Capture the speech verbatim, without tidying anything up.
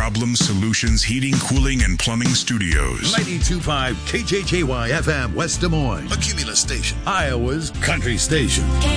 Problem Solutions Heating, Cooling, and Plumbing Studios. ninety-two point five K J J Y F M, West Des Moines. A Cumulus station. Iowa's country station.